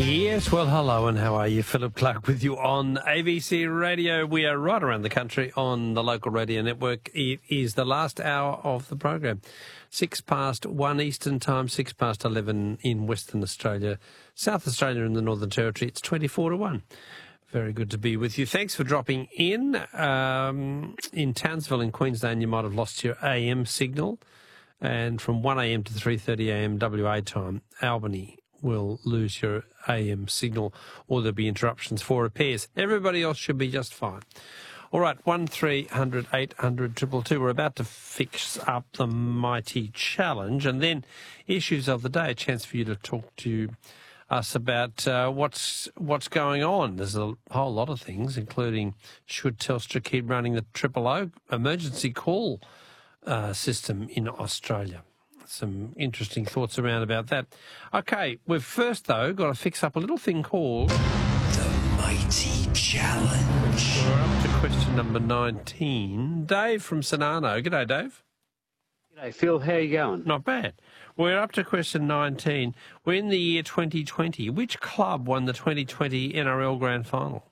Yes, well, hello and how are you? Philip Clark with you on ABC Radio. We are right around the country on the local radio network. It is the last hour of the program. 1:06 Eastern Time, 11:06 in Western Australia, South Australia and the Northern Territory. It's 24-1. Very good to be with you. Thanks for dropping in. In Townsville in Queensland, you might have lost your AM signal. And from 1 a.m. to 3:30 a.m. WA time, Albany will lose your AM signal or there'll be interruptions for repairs. Everybody else should be just fine. All right, 1300 800 222. We're about to fix up the mighty challenge and then issues of the day, a chance for you to talk to us about what's going on. There's a whole lot of things, including should Telstra keep running the 000 emergency call system in Australia. Some interesting thoughts around about that. Okay, we've first, though, got to fix up a little thing called The Mighty Challenge. We're up to question number 19. Dave from Sonano. G'day, Dave. G'day, Phil. How you going? Not bad. We're up to question 19. We're in the year 2020. Which club won the 2020 NRL Grand Final?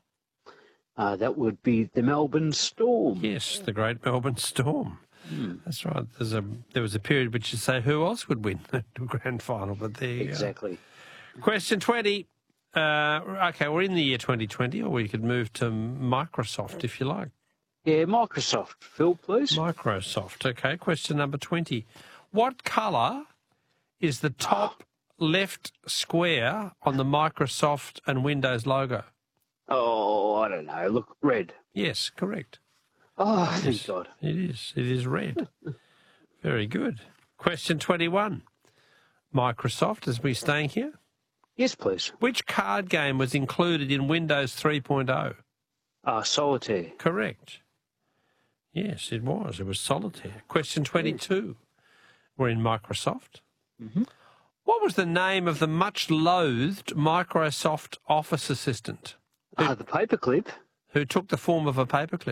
That would be the Melbourne Storm. Yes, the great Melbourne Storm. That's right. There was a period which you say who else would win the Grand Final, but there you Exactly. go. Question 20. Okay, we're in the year 2020, or we could move to Microsoft if you like. Yeah, Microsoft. Phil, please. Microsoft. Okay, question number 20. What colour is the top left square on the Microsoft and Windows logo? Oh, I don't know. Look, red. Yes, correct. Oh, thank God. It is. It is red. Very good. Question 21. Microsoft, as we're staying here. Yes, please. Which card game was included in Windows 3.0? Solitaire. Correct. Yes, it was. It was Solitaire. Question 22. We're in Microsoft. Mm-hmm. What was the name of the much-loathed Microsoft Office assistant? The paperclip. Who took the form of a paperclip?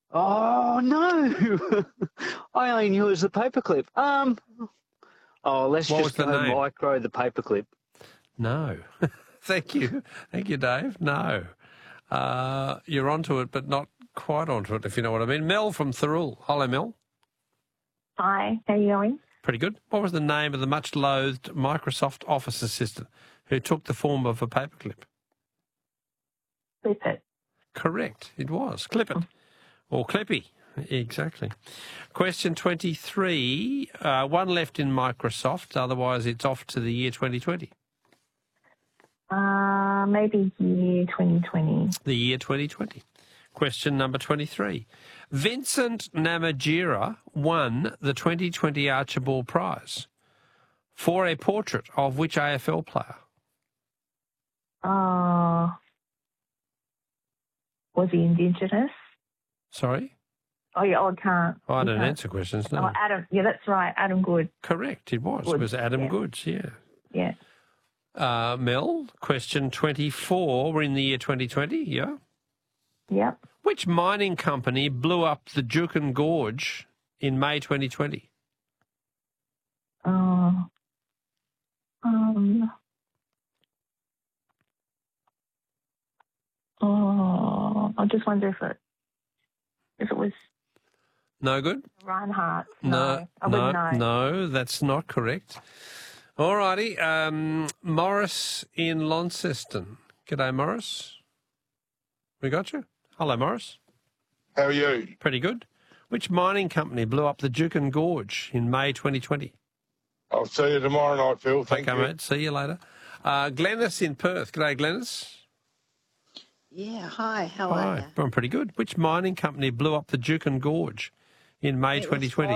Oh, no. I only knew it was the paperclip. Let's What was just the go name? Micro the paperclip. No. Thank you. Thank you, Dave. No. You're onto it, but not quite onto it, if you know what I mean. Mel from Thirroul. Hello, Mel. Hi, how are you going? Pretty good. What was the name of the much-loathed Microsoft Office assistant who took the form of a paperclip? Clip it. Correct. It was. Clip it. Or Clippy. Exactly. Question 23. One left in Microsoft. Otherwise, it's off to the year 2020. Maybe year 2020. The year 2020. Question number 23. Vincent Namatjira won the 2020 Archibald Prize for a portrait of which AFL player? Was he Indigenous? Sorry? Oh, yeah, I can't. Oh, I don't can't. answer questions, no. Oh, Adam. Yeah, that's right. Adam Good. Correct, it was. Goods, It was Adam yeah. Goods, yeah. Yeah. Mel, question 24. We're in the year 2020, yeah? Yep. Which mining company blew up the Juukan Gorge in May 2020? I just wonder if it was No good? Reinhardt. No, I wouldn't know. no, that's not correct. All righty. Morris in Launceston. G'day, Morris. We got you? Hello, Morris. How are you? Pretty good. Which mining company blew up the Juukan Gorge in May 2020? I'll see you tomorrow night, Phil. Thank Okay, you. mate. See you later. Glennis in Perth. G'day, Glennis. Yeah, hi, how are you? Hi. I'm pretty good. Which mining company blew up the Juukan Gorge in May It was 2020?